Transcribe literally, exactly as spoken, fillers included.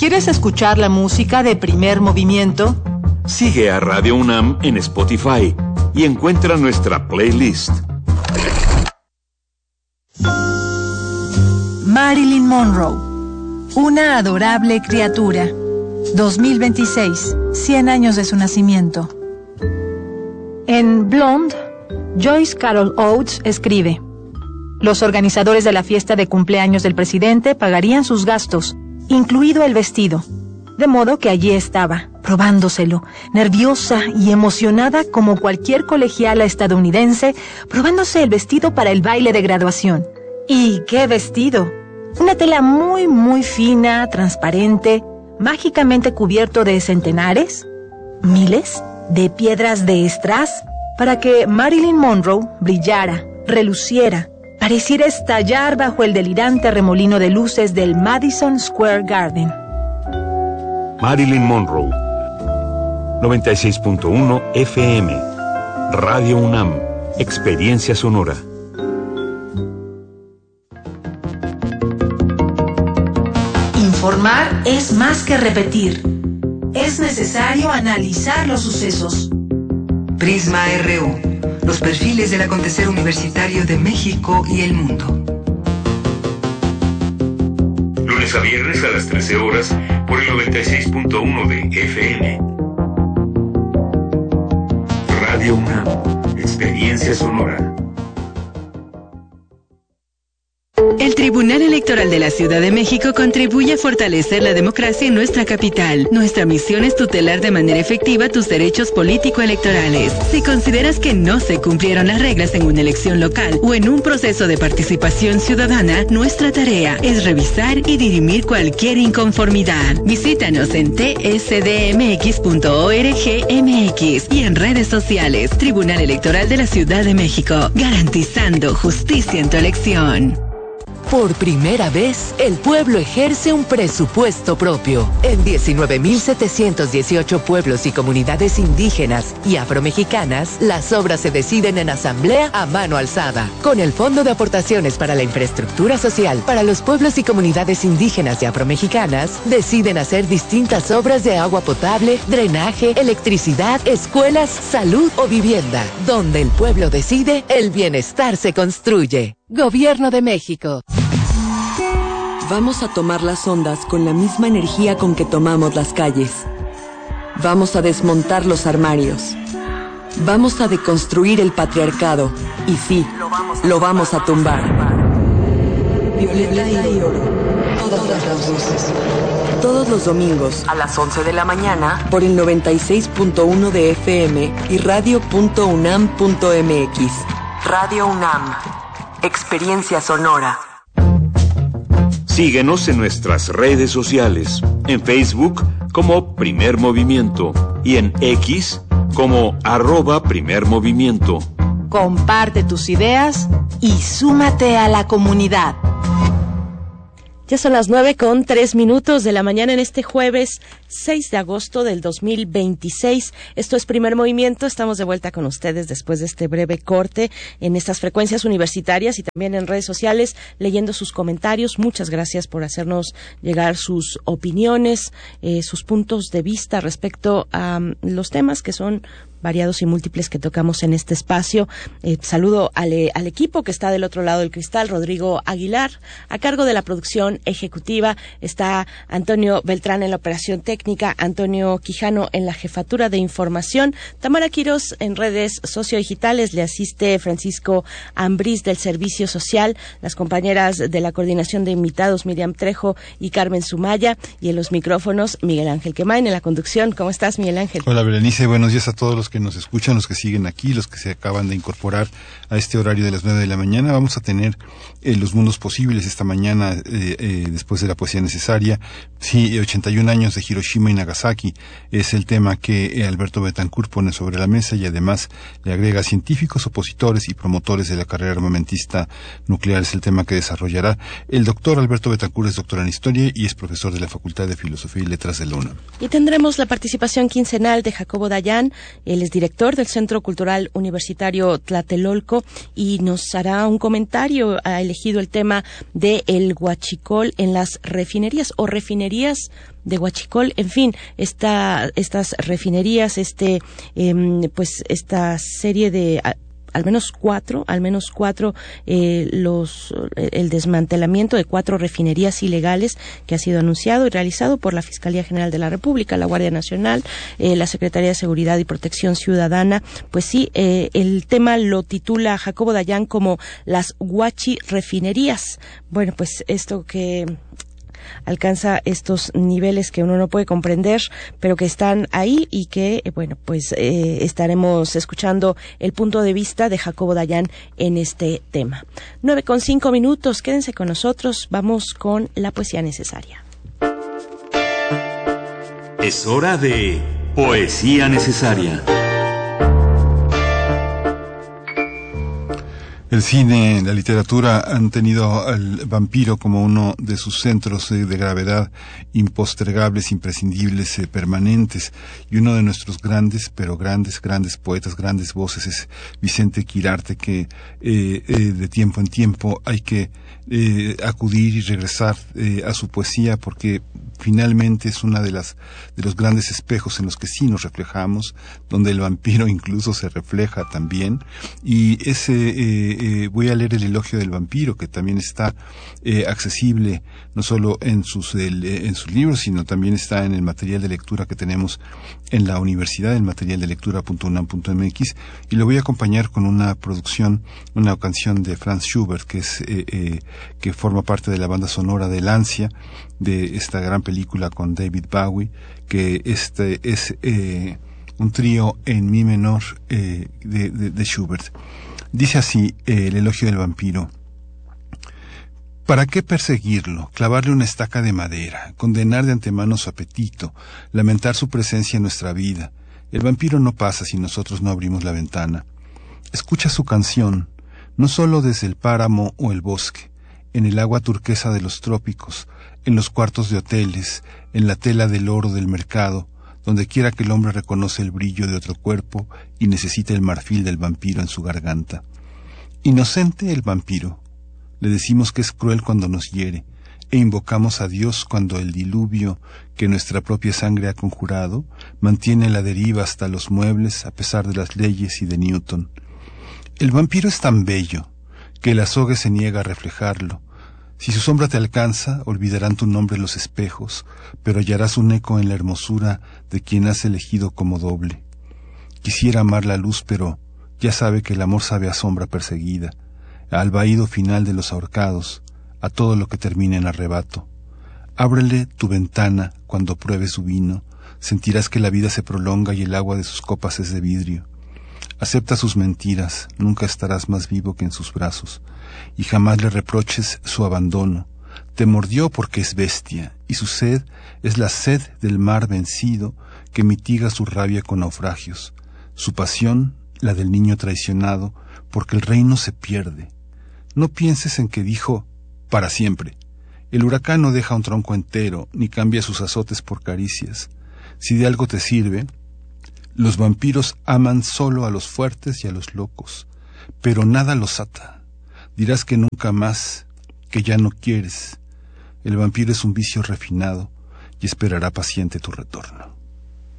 ¿Quieres escuchar la música de Primer Movimiento? Sigue a Radio UNAM en Spotify y encuentra nuestra playlist. Marilyn Monroe, una adorable criatura. dos mil veintiséis, cien años de su nacimiento. En Blonde, Joyce Carol Oates escribe: los organizadores de la fiesta de cumpleaños del presidente pagarían sus gastos, incluido el vestido. De modo que allí estaba, probándoselo, nerviosa y emocionada como cualquier colegiala estadounidense, probándose el vestido para el baile de graduación. ¿Y qué vestido? Una tela muy, muy fina, transparente, mágicamente cubierto de centenares, miles, de piedras de strass, para que Marilyn Monroe brillara, reluciera, pareciera estallar bajo el delirante remolino de luces del Madison Square Garden. Marilyn Monroe, noventa y seis punto uno F M, Radio UNAM, Experiencia Sonora. Informar es más que repetir. Es necesario analizar los sucesos. Prisma R U, los perfiles del acontecer universitario de México y el mundo. Lunes a viernes a las trece horas por el noventa y seis punto uno de F M. Radio UNAM, Experiencia Sonora. El Tribunal Electoral de la Ciudad de México contribuye a fortalecer la democracia en nuestra capital. Nuestra misión es tutelar de manera efectiva tus derechos político-electorales. Si consideras que no se cumplieron las reglas en una elección local o en un proceso de participación ciudadana, nuestra tarea es revisar y dirimir cualquier inconformidad. Visítanos en t s d m x punto org m x y en redes sociales. Tribunal Electoral de la Ciudad de México, garantizando justicia en tu elección. Por primera vez, el pueblo ejerce un presupuesto propio. En diecinueve mil setecientos dieciocho pueblos y comunidades indígenas y afromexicanas, las obras se deciden en asamblea a mano alzada. Con el Fondo de Aportaciones para la Infraestructura Social para los pueblos y comunidades indígenas y afromexicanas, deciden hacer distintas obras de agua potable, drenaje, electricidad, escuelas, salud o vivienda. Donde el pueblo decide, el bienestar se construye. Gobierno de México. Vamos a tomar las ondas con la misma energía con que tomamos las calles. Vamos a desmontar los armarios. Vamos a deconstruir el patriarcado. Y sí, lo vamos a tumbar. Violeta y oro. Todas las voces. Todos los domingos a las once de la mañana por el noventa y seis punto uno de F M y radio punto unam punto m x. Radio UNAM. Experiencia Sonora. Síguenos en nuestras redes sociales, en Facebook como Primer Movimiento y en X como arroba Primer Movimiento. Comparte tus ideas y súmate a la comunidad. Ya son las nueve con tres minutos de la mañana en este jueves seis de agosto del dos mil veintiséis. Esto es Primer Movimiento. Estamos de vuelta con ustedes después de este breve corte en estas frecuencias universitarias y también en redes sociales, leyendo sus comentarios. Muchas gracias por hacernos llegar sus opiniones, eh, sus puntos de vista respecto a um, los temas que son variados y múltiples que tocamos en este espacio. Eh, saludo al, al equipo que está del otro lado del cristal. Rodrigo Aguilar, a cargo de la producción ejecutiva. Está Antonio Beltrán en la operación técnica, Antonio Quijano en la jefatura de información, Tamara Quirós en redes sociodigitales, le asiste Francisco Ambrís del Servicio Social, las compañeras de la coordinación de invitados Miriam Trejo y Carmen Sumaya, y en los micrófonos Miguel Ángel Quemain en la conducción. ¿Cómo estás, Miguel Ángel? Hola, Berenice, buenos días a todos los que nos escuchan, los que siguen aquí, los que se acaban de incorporar a este horario de las nueve de la mañana. Vamos a tener eh, los mundos posibles esta mañana, eh, eh, después de la poesía necesaria. Sí, ochenta y un años de Hiroshima y Nagasaki es el tema que eh, Alberto Betancourt pone sobre la mesa, y además le agrega científicos, opositores y promotores de la carrera armamentista nuclear. Es el tema que desarrollará el doctor Alberto Betancourt. Es doctor en Historia y es profesor de la Facultad de Filosofía y Letras de la UNAM. Y tendremos la participación quincenal de Jacobo Dayan. Él es director del Centro Cultural Universitario Tlatelolco y nos hará un comentario. Ha elegido el tema de el huachicol en las refinerías o refinerías de huachicol, en fin, esta, estas refinerías, este, eh, pues esta serie de a, al menos cuatro, al menos cuatro, eh, los, el desmantelamiento de cuatro refinerías ilegales que ha sido anunciado y realizado por la Fiscalía General de la República, la Guardia Nacional, eh, la Secretaría de Seguridad y Protección Ciudadana. Pues sí, eh, el tema lo titula Jacobo Dayan como las huachi refinerías. Bueno, pues esto que alcanza estos niveles que uno no puede comprender, pero que están ahí y que, bueno, pues eh, estaremos escuchando el punto de vista de Jacobo Dayan en este tema. Nueve con cinco minutos, quédense con nosotros, vamos con la poesía necesaria. Es hora de poesía necesaria. El cine, la literatura han tenido al vampiro como uno de sus centros de, de gravedad impostergables, imprescindibles, eh, permanentes. Y uno de nuestros grandes, pero grandes, grandes poetas, grandes voces es Vicente Quirarte, que eh, eh, de tiempo en tiempo hay que eh, acudir y regresar eh, a su poesía porque finalmente es una de las de los grandes espejos en los que sí nos reflejamos, donde el vampiro incluso se refleja también. Y ese eh, eh, voy a leer el elogio del vampiro, que también está eh, accesible no solo en sus el, en sus libros, sino también está en el material de lectura que tenemos en la universidad, el material de lectura punto unam punto mx, y lo voy a acompañar con una producción, una canción de Franz Schubert, que es eh, eh, que forma parte de la banda sonora de Lancia, de esta gran película con David Bowie, que este es eh, un trío en mi menor eh, de, de, de Schubert. Dice así eh, el elogio del vampiro: ¿para qué perseguirlo, clavarle una estaca de madera, condenar de antemano su apetito, lamentar su presencia en nuestra vida? El vampiro no pasa si nosotros no abrimos la ventana. Escucha su canción, no solo desde el páramo o el bosque, en el agua turquesa de los trópicos, en los cuartos de hoteles, en la tela del oro del mercado, donde quiera que el hombre reconoce el brillo de otro cuerpo y necesita el marfil del vampiro en su garganta. Inocente el vampiro. Le decimos que es cruel cuando nos hiere, e invocamos a Dios cuando el diluvio que nuestra propia sangre ha conjurado mantiene la deriva hasta los muebles a pesar de las leyes y de Newton. El vampiro es tan bello que el azogue se niega a reflejarlo. Si su sombra te alcanza, olvidarán tu nombre los espejos, pero hallarás un eco en la hermosura de quien has elegido como doble. Quisiera amar la luz, pero ya sabe que el amor sabe a sombra perseguida, al vaído final de los ahorcados, a todo lo que termina en arrebato. Ábrele tu ventana cuando pruebes su vino, sentirás que la vida se prolonga y el agua de sus copas es de vidrio. Acepta sus mentiras, nunca estarás más vivo que en sus brazos, y jamás le reproches su abandono. Te mordió porque es bestia, y su sed es la sed del mar vencido que mitiga su rabia con naufragios. Su pasión, la del niño traicionado, porque el reino se pierde. No pienses en que dijo para siempre. El huracán no deja un tronco entero, ni cambia sus azotes por caricias. Si de algo te sirve, los vampiros aman solo a los fuertes y a los locos, pero nada los ata. Dirás que nunca más, que ya no quieres. El vampiro es un vicio refinado y esperará paciente tu retorno.